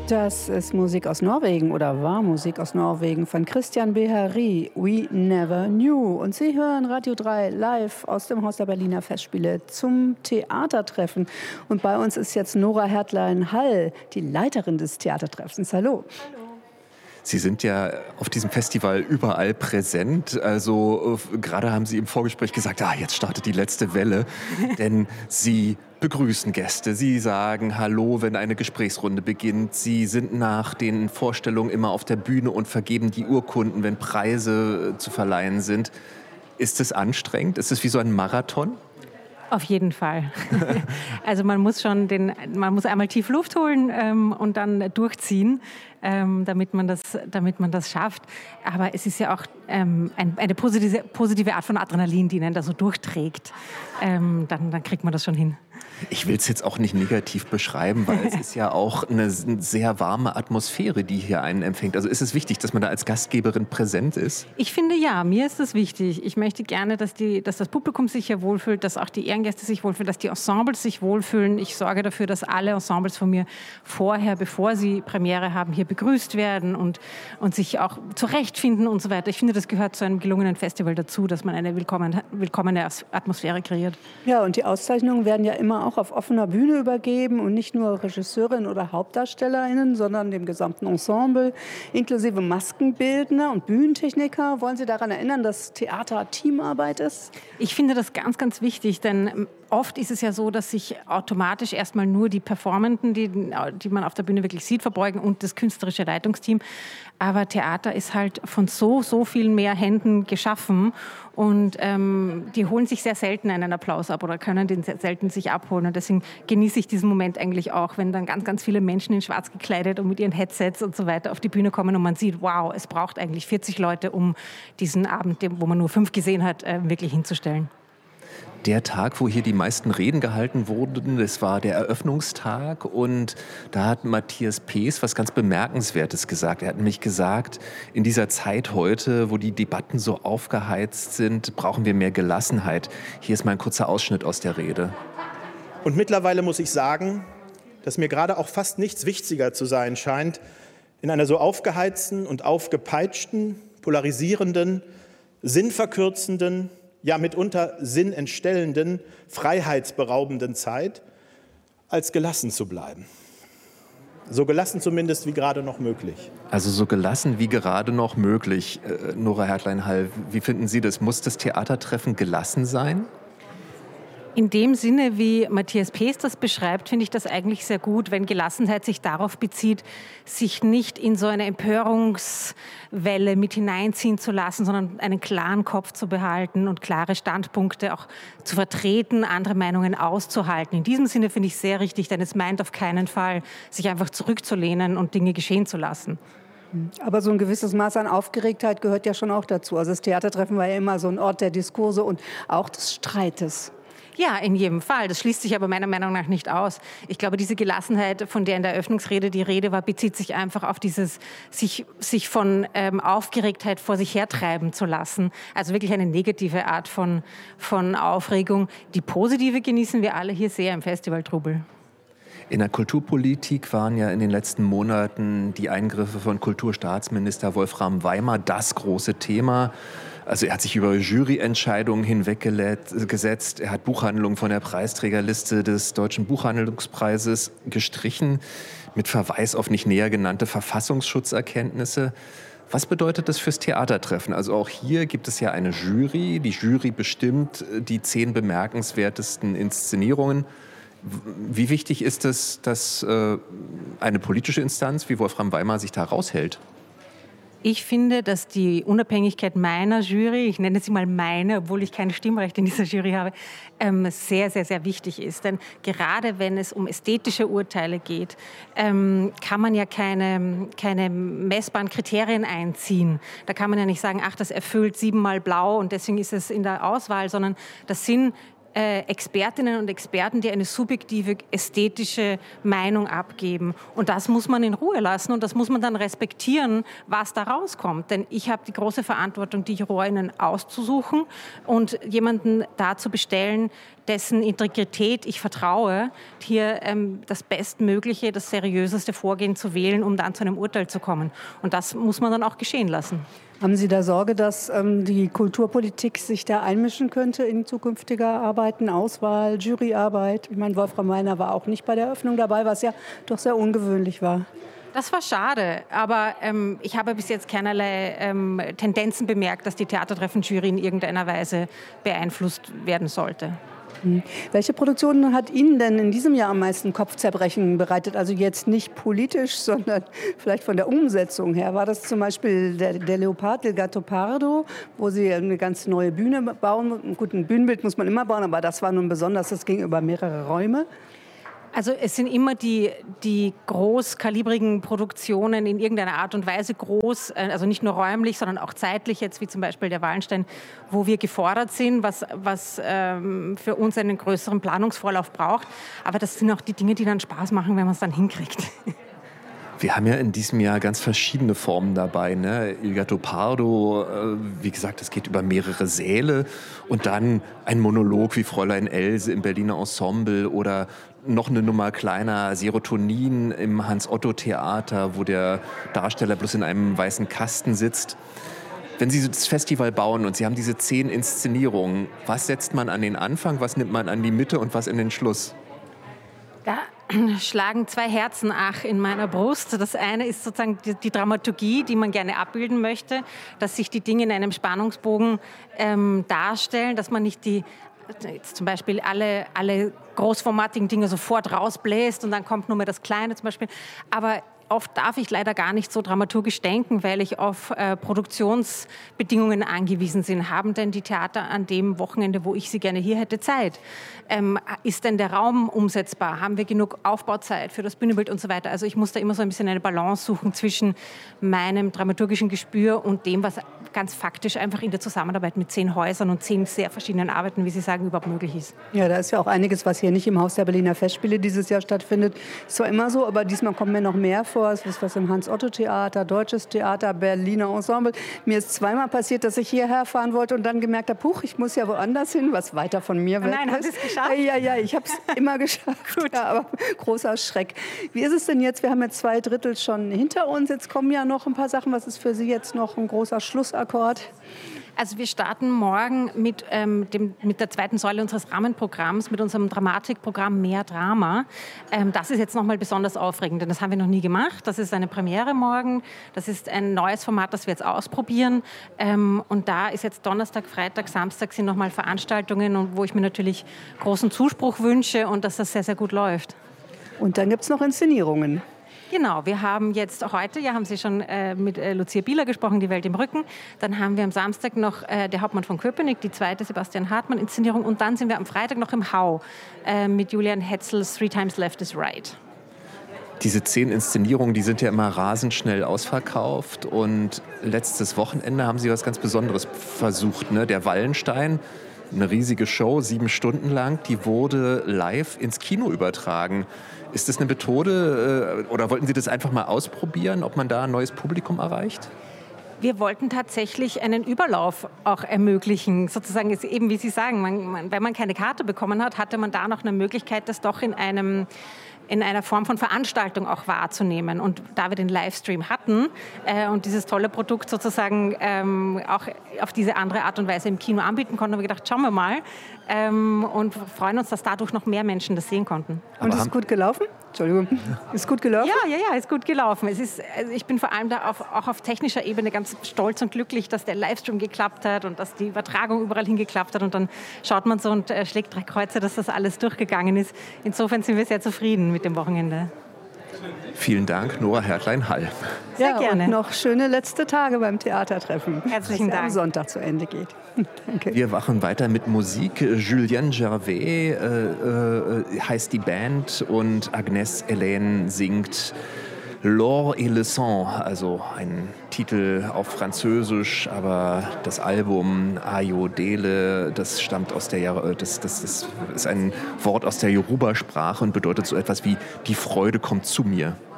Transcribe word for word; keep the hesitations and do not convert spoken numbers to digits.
Das ist Musik aus Norwegen oder war Musik aus Norwegen von Christian Behery, We Never Knew. Und Sie hören Radio drei live aus dem Haus der Berliner Festspiele zum Theatertreffen. Und bei uns ist jetzt Nora Hertlein-Hall, die Leiterin des Theatertreffens. Hallo. Hallo. Sie sind ja auf diesem Festival überall präsent. Also äh, gerade haben Sie im Vorgespräch gesagt, ah, jetzt startet die letzte Welle. Denn Sie begrüßen Gäste. Sie sagen Hallo, wenn eine Gesprächsrunde beginnt. Sie sind nach den Vorstellungen immer auf der Bühne und vergeben die Urkunden, wenn Preise äh, zu verleihen sind. Ist es anstrengend? Ist es wie so ein Marathon? Auf jeden Fall. Also man muss schon den, man muss einmal tief Luft holen ähm, und dann durchziehen, ähm, damit man das, damit man das schafft. Aber es ist ja auch ähm, ein, eine positive, positive Art von Adrenalin, die einen da so durchträgt. Ähm, dann, dann kriegt man das schon hin. Ich will es jetzt auch nicht negativ beschreiben, weil es ist ja auch eine sehr warme Atmosphäre, die hier einen empfängt. Also ist es wichtig, dass man da als Gastgeberin präsent ist? Ich finde ja, mir ist das wichtig. Ich möchte gerne, dass, die, dass das Publikum sich hier wohlfühlt, dass auch die Ehrengäste sich wohlfühlen, dass die Ensembles sich wohlfühlen. Ich sorge dafür, dass alle Ensembles von mir vorher, bevor sie Premiere haben, hier begrüßt werden und, und sich auch zurechtfinden und so weiter. Ich finde, das gehört zu einem gelungenen Festival dazu, dass man eine willkommene, willkommene Atmosphäre kreiert. Ja, und die Auszeichnungen werden ja immer auch auf offener Bühne übergeben und nicht nur Regisseurinnen oder HauptdarstellerInnen, sondern dem gesamten Ensemble, inklusive Maskenbildner und Bühnentechniker. Wollen Sie daran erinnern, dass Theater Teamarbeit ist? Ich finde das ganz, ganz wichtig, denn oft ist es ja so, dass sich automatisch erstmal nur die Performenden, die, die man auf der Bühne wirklich sieht, verbeugen und das künstlerische Leitungsteam. Aber Theater ist halt von so, so viel mehr Händen geschaffen und ähm, die holen sich sehr selten einen Applaus ab oder können den sehr selten sich abholen. Und deswegen genieße ich diesen Moment eigentlich auch, wenn dann ganz, ganz viele Menschen in schwarz gekleidet und mit ihren Headsets und so weiter auf die Bühne kommen und man sieht, wow, es braucht eigentlich vierzig Leute, um diesen Abend, wo man nur fünf gesehen hat, wirklich hinzustellen. Der Tag, wo hier die meisten Reden gehalten wurden, das war der Eröffnungstag und da hat Matthias Pees was ganz Bemerkenswertes gesagt. Er hat nämlich gesagt, in dieser Zeit heute, wo die Debatten so aufgeheizt sind, brauchen wir mehr Gelassenheit. Hier ist mal ein kurzer Ausschnitt aus der Rede. Und mittlerweile muss ich sagen, dass mir gerade auch fast nichts wichtiger zu sein scheint, in einer so aufgeheizten und aufgepeitschten, polarisierenden, sinnverkürzenden, ja mitunter sinnentstellenden, freiheitsberaubenden Zeit, als gelassen zu bleiben. So gelassen zumindest wie gerade noch möglich. Also so gelassen wie gerade noch möglich. Äh, Nora Hertlein-Hall, wie finden Sie das? Muss das Theatertreffen gelassen sein? In dem Sinne, wie Matthias Pees das beschreibt, finde ich das eigentlich sehr gut, wenn Gelassenheit sich darauf bezieht, sich nicht in so eine Empörungswelle mit hineinziehen zu lassen, sondern einen klaren Kopf zu behalten und klare Standpunkte auch zu vertreten, andere Meinungen auszuhalten. In diesem Sinne finde ich sehr richtig, denn es meint auf keinen Fall, sich einfach zurückzulehnen und Dinge geschehen zu lassen. Aber so ein gewisses Maß an Aufgeregtheit gehört ja schon auch dazu. Also das Theatertreffen war ja immer so ein Ort der Diskurse und auch des Streites. Ja, in jedem Fall. Das schließt sich aber meiner Meinung nach nicht aus. Ich glaube, diese Gelassenheit, von der in der Eröffnungsrede die Rede war, bezieht sich einfach auf dieses, sich, sich von ähm, Aufgeregtheit vor sich hertreiben zu lassen. Also wirklich eine negative Art von, von Aufregung. Die positive genießen wir alle hier sehr im Festivaltrubel. In der Kulturpolitik waren ja in den letzten Monaten die Eingriffe von Kulturstaatsminister Wolfram Weimar das große Thema. Also er hat sich über Juryentscheidungen hinweggesetzt. Er hat Buchhandlungen von der Preisträgerliste des Deutschen Buchhandlungspreises gestrichen, mit Verweis auf nicht näher genannte Verfassungsschutzerkenntnisse. Was bedeutet das fürs Theatertreffen? Also auch hier gibt es ja eine Jury. Die Jury bestimmt die zehn bemerkenswertesten Inszenierungen. Wie wichtig ist es, dass eine politische Instanz wie Wolfram Weimar sich da raushält? Ich finde, dass die Unabhängigkeit meiner Jury, ich nenne sie mal meine, obwohl ich kein Stimmrecht in dieser Jury habe, ähm, sehr, sehr, sehr wichtig ist. Denn gerade wenn es um ästhetische Urteile geht, ähm, kann man ja keine, keine messbaren Kriterien einziehen. Da kann man ja nicht sagen, ach, das erfüllt siebenmal blau und deswegen ist es in der Auswahl, sondern das sind Äh, Expertinnen und Experten, die eine subjektive, ästhetische Meinung abgeben. Und das muss man in Ruhe lassen und das muss man dann respektieren, was da rauskommt. Denn ich habe die große Verantwortung, die Jurorinnen auszusuchen und jemanden da zu bestellen, dessen Integrität ich vertraue, hier ähm, das bestmögliche, das seriöseste Vorgehen zu wählen, um dann zu einem Urteil zu kommen. Und das muss man dann auch geschehen lassen. Haben Sie da Sorge, dass ähm, die Kulturpolitik sich da einmischen könnte in zukünftiger Arbeiten, Auswahl, Juryarbeit? Ich meine, Wolfram Weiner war auch nicht bei der Eröffnung dabei, was ja doch sehr ungewöhnlich war. Das war schade, aber ähm, ich habe bis jetzt keinerlei ähm, Tendenzen bemerkt, dass die Theatertreffen-Jury in irgendeiner Weise beeinflusst werden sollte. Hm. Welche Produktion hat Ihnen denn in diesem Jahr am meisten Kopfzerbrechen bereitet? Also jetzt nicht politisch, sondern vielleicht von der Umsetzung her. War das zum Beispiel der, der Leopard, Il Gattopardo, wo Sie eine ganz neue Bühne bauen? Gut, ein Bühnenbild muss man immer bauen, aber das war nun besonders, das ging über mehrere Räume. Also es sind immer die, die großkalibrigen Produktionen in irgendeiner Art und Weise groß, also nicht nur räumlich, sondern auch zeitlich, jetzt wie zum Beispiel der Wallenstein, wo wir gefordert sind, was, was ähm, für uns einen größeren Planungsvorlauf braucht. Aber das sind auch die Dinge, die dann Spaß machen, wenn man es dann hinkriegt. Wir haben ja in diesem Jahr ganz verschiedene Formen dabei. Ne? Il Gattopardo, äh, wie gesagt, das geht über mehrere Säle. Und dann ein Monolog wie Fräulein Else im Berliner Ensemble oder noch eine Nummer kleiner, Serotonin im Hans-Otto-Theater, wo der Darsteller bloß in einem weißen Kasten sitzt. Wenn Sie das Festival bauen und Sie haben diese zehn Inszenierungen, was setzt man an den Anfang, was nimmt man an die Mitte und was in den Schluss? Da schlagen zwei Herzen ach in meiner Brust. Das eine ist sozusagen die, die Dramaturgie, die man gerne abbilden möchte, dass sich die Dinge in einem Spannungsbogen ähm, darstellen, dass man nicht die jetzt zum Beispiel alle, alle großformatigen Dinge sofort rausbläst und dann kommt nur mehr das Kleine zum Beispiel. Aber oft darf ich leider gar nicht so dramaturgisch denken, weil ich auf äh, Produktionsbedingungen angewiesen bin. Haben denn die Theater an dem Wochenende, wo ich sie gerne hier hätte, Zeit? Ähm, ist denn der Raum umsetzbar? Haben wir genug Aufbauzeit für das Bühnenbild und so weiter? Also ich muss da immer so ein bisschen eine Balance suchen zwischen meinem dramaturgischen Gespür und dem, was ganz faktisch einfach in der Zusammenarbeit mit zehn Häusern und zehn sehr verschiedenen Arbeiten, wie Sie sagen, überhaupt möglich ist. Ja, da ist ja auch einiges, was hier nicht im Haus der Berliner Festspiele dieses Jahr stattfindet. Ist zwar immer so, aber diesmal kommt mir noch mehr vor. Es ist was im Hans-Otto-Theater, Deutsches Theater, Berliner Ensemble. Mir ist zweimal passiert, dass ich hierher fahren wollte und dann gemerkt habe, puch, ich muss ja woanders hin, was weiter von mir weg ist. Nein, haben Sie es geschafft? Ja, ja, ich habe es immer geschafft. Gut. Ja, aber großer Schreck. Wie ist es denn jetzt? Wir haben jetzt zwei Drittel schon hinter uns. Jetzt kommen ja noch ein paar Sachen. Was ist für Sie jetzt noch ein großer Schlussakkord? Also wir starten morgen mit, ähm, dem, mit der zweiten Säule unseres Rahmenprogramms, mit unserem Dramatikprogramm Mehr Drama. Ähm, das ist jetzt nochmal besonders aufregend, denn das haben wir noch nie gemacht. Das ist eine Premiere morgen. Das ist ein neues Format, das wir jetzt ausprobieren. Ähm, und da ist jetzt Donnerstag, Freitag, Samstag sind nochmal Veranstaltungen, und wo ich mir natürlich großen Zuspruch wünsche und dass das sehr, sehr gut läuft. Und dann gibt es noch Inszenierungen. Genau, wir haben jetzt heute, ja, haben Sie schon äh, mit äh, Lucia Bieler gesprochen, Die Welt im Rücken. Dann haben wir am Samstag noch äh, Der Hauptmann von Köpenick, die zweite Sebastian Hartmann-Inszenierung. Und dann sind wir am Freitag noch im Hau äh, mit Julian Hetzels Three Times Left is Right. Diese zehn Inszenierungen, die sind ja immer rasend schnell ausverkauft. Und letztes Wochenende haben Sie was ganz Besonderes versucht, ne? Der Wallenstein. Eine riesige Show, sieben Stunden lang, die wurde live ins Kino übertragen. Ist das eine Methode äh, oder wollten Sie das einfach mal ausprobieren, ob man da ein neues Publikum erreicht? Wir wollten tatsächlich einen Überlauf auch ermöglichen. Sozusagen ist eben, wie Sie sagen, man, man, wenn man keine Karte bekommen hat, hatte man da noch eine Möglichkeit, das doch in einem in einer Form von Veranstaltung auch wahrzunehmen. Und da wir den Livestream hatten äh, und dieses tolle Produkt sozusagen ähm, auch auf diese andere Art und Weise im Kino anbieten konnten, haben wir gedacht, schauen wir mal ähm, und freuen uns, dass dadurch noch mehr Menschen das sehen konnten. Und ist es gut gelaufen? Entschuldigung. Ist gut gelaufen? Ja, ja, ja, ist gut gelaufen. Es ist, also ich bin vor allem da auf, auch auf technischer Ebene ganz stolz und glücklich, dass der Livestream geklappt hat und dass die Übertragung überall hingeklappt hat. Und dann schaut man so und äh, schlägt drei Kreuze, dass das alles durchgegangen ist. Insofern sind wir sehr zufrieden mit dem Wochenende. Vielen Dank, Nora Hertlein-Hall. Sehr ja, gerne. Und noch schöne letzte Tage beim Theatertreffen. Herzlichen Dank. Am Sonntag zu Ende geht. Danke. Wir machen weiter mit Musik. Julienne Gervais äh, äh, heißt die Band und Agnès Hélène singt L'Or et le Sang, also ein Titel auf Französisch, aber das Album Ayodele, das stammt aus der, das, das, das ist ein Wort aus der Yoruba-Sprache und bedeutet so etwas wie die Freude kommt zu mir.